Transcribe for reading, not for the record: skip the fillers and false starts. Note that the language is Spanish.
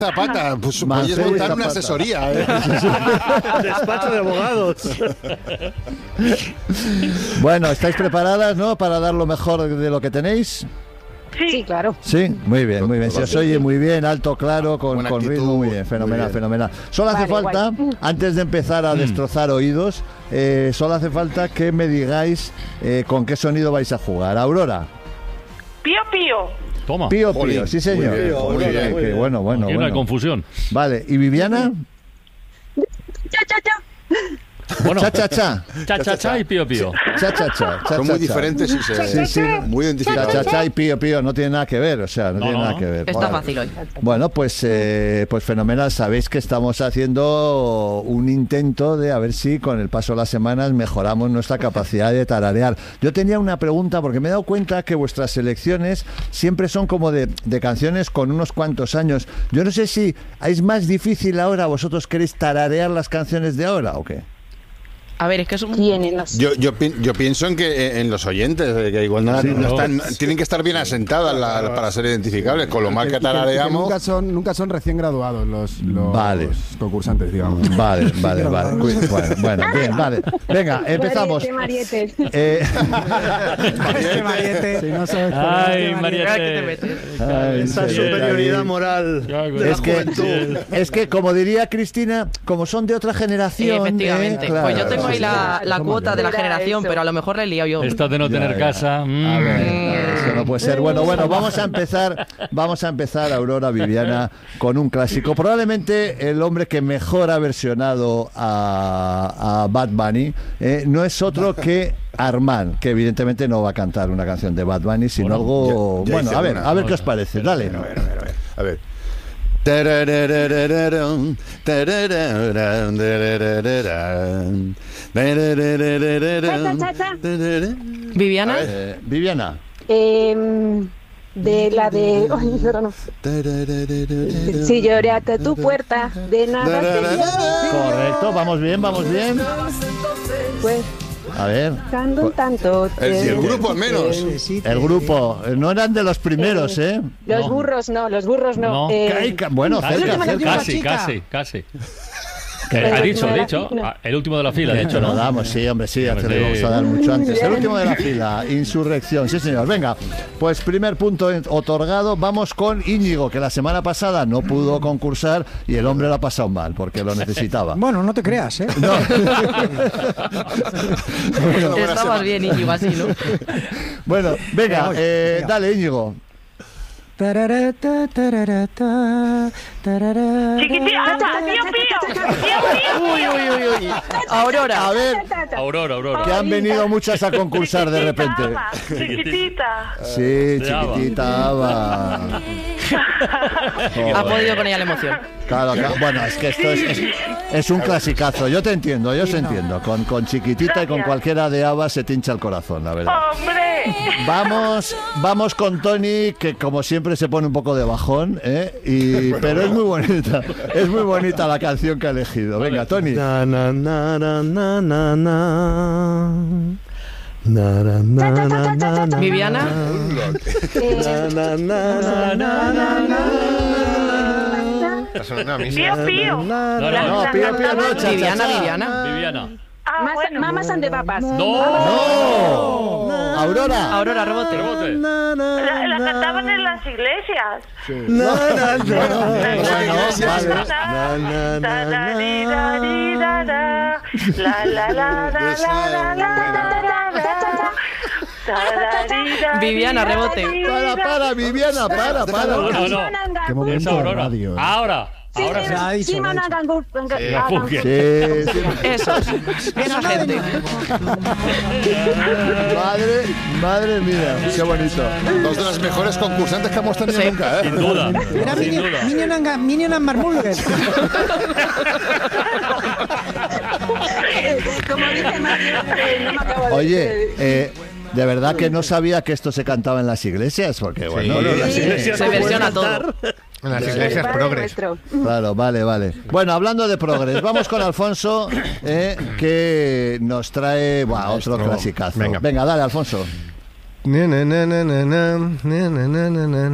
Zapata, pues podéis Manzoni montar una Zapata. asesoría, ¿eh? Despacho de abogados. Bueno, ¿estáis preparadas, no? Para dar lo mejor de lo que tenéis. Sí, claro. Sí, muy bien, muy bien. Se os oye muy bien, alto, claro, con Buena ritmo, actitud. muy bien, fenomenal, Muy bien. fenomenal. Solo hace Vale, falta, guay. antes de empezar a destrozar oídos, solo hace falta que me digáis con qué sonido vais a jugar. Aurora, Pío, pío. Toma. pío, Jolín, pío, sí señor. muy bien, Muy muy bien, bien. qué bueno, bueno, Aquí no hay bueno. confusión. Vale, ¿y Viviana? Cha, cha, cha. Bueno, Cha, cha, cha. cha, cha y pío, pío. Cha, cha, cha. Cha, Son cha, muy cha. diferentes y Sí, sí. muy Cha, identificados. cha, cha y pío, pío, no tiene nada que ver, o sea, no, No, tiene no, nada no. que ver. Está Vale. fácil hoy. Bueno, pues fenomenal. Sabéis que estamos haciendo un intento de a ver si con el paso de las semanas mejoramos nuestra capacidad de tararear. Yo tenía una pregunta porque me he dado cuenta que vuestras selecciones siempre son como de canciones con unos cuantos años. Yo no sé si es más difícil ahora, vosotros queréis tararear las canciones de ahora o qué. A ver, es que es un... Tienen los... Yo pienso en que en los oyentes, que igual no, Sí, no ¿no? están, tienen que estar bien asentadas para ser identificables. Con lo mal que Y que tarareamos. nunca son recién graduados los Vale. concursantes, digamos. Vale. Bueno, bien, vale. Venga, empezamos. Marietes. Mariette, si no sabes Ay, Mira, ¿qué te Mariette. metes? Ay, Esa sí, superioridad ahí. moral de la juventud. Es que, como diría Cristina, como son de otra generación. Efectivamente. Claro, Pues yo tengo ahí sí, la Somos cuota de la Era generación, eso. pero a lo mejor la he liado yo. Esta de no tener ya. casa. A ver, eso no puede ser. Bueno, vamos a empezar, Aurora, Viviana, con un clásico. Probablemente el hombre que mejor ha versionado a Bad Bunny no es otro que Armand, que evidentemente no va a cantar una canción de Bad Bunny, sino Bueno, algo... ya bueno, hice una. a ver qué os parece. Dale. A ver. Tarararararam, tararararam, tararararam, tararararam, Cha, cha, cha. tararararam. Viviana, Viviana. De la de... Ay, ahora no. Tararararam. Si lloré hasta tu puerta, de nada te Correcto, vamos bien. pues A ver. cantando un tanto. El grupo al menos. El grupo, no eran de los primeros, ¿eh? Los No. burros no. No. Bueno, cerca. Casi. Ha dicho. El último de la fila, de hecho, Lo ¿no? damos, sí, hombre, sí, ya te lo Sí. vamos a dar mucho antes. El último de la fila, Insurrección, sí señor. Venga, pues primer punto otorgado, vamos con Íñigo, que la semana pasada no pudo concursar y el hombre lo ha pasado mal, porque lo necesitaba. Bueno, no te creas, ¿eh? No. estabas bien, Íñigo, así, ¿no? Bueno, venga, Venga. dale Íñigo. Tararata, tararata, tararata. Chiquitita, pío, pío. Pío, pío. Aurora. A ver, Aurora. que han venido muchas a concursar de repente. Chiquitita. Sí, chiquitita Ava. Ha podido con ella la emoción. Claro, bueno, es que esto es un clasicazo. Yo te entiendo, entiendo. Con chiquitita y con cualquiera de Ava se te hincha el corazón, la verdad. Hombre. Vamos con Tony, que como siempre se pone un poco de bajón, pero es muy bonita la canción que ha elegido. Venga, Tony. Na, na, na, na, na, na, na. Na, na, na, na, na, na. Viviana. Na, na, na, na, na, na. Pío, pío. No, pío, no, cha, Viviana, cha, cha. Viviana. Ah, bueno. Mamas and the papas. ¡No! Aurora. Aurora, rebote. La cantaban en las iglesias. Na, na, na. Bueno, vale. Na, na, na, na. La la la la la la la. Viviana, rebote. Para, Viviana, para. No. Qué Es momento de Aurora. radio. Ahora sí. ha dicho, Sí, lo ha mana, dicho. Sí. Eso. Esa gente. Madre mía, qué bonito. Dos de las mejores concursantes que hemos tenido Sí. nunca, Sin duda. Era Sin duda. Minion and Marmulger. Como dice Mario, no me acabo de... Oye, de verdad que no sabía que esto se cantaba en las iglesias, porque bueno, Se versiona todo. En las iglesias Padre progres. nuestro. claro, vale. Bueno, hablando de progres, vamos con Alfonso, que nos trae otro clasicazo. Venga. Venga, dale, Alfonso. Na, na, na, na, na, na, na, na, na, na.